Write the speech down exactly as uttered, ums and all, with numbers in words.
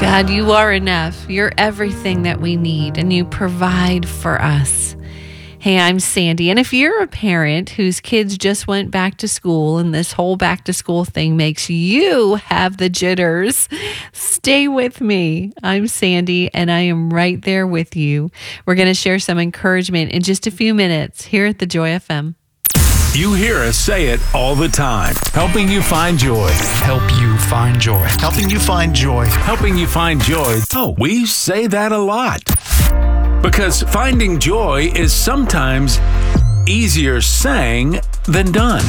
God, you are enough. You're everything that we need, and you provide for us. Hey, I'm Sandy, and if you're a parent whose kids just went back to school and this whole back to school thing makes you have the jitters, stay with me. I'm Sandy, and I am right there with you. We're going to share some encouragement in just a few minutes here at the Joy F M. You hear us say it all the time. Helping you find joy. Help you find joy. Helping you find joy. Helping you find joy. Oh, we say that a lot. Because finding joy is sometimes easier saying than done.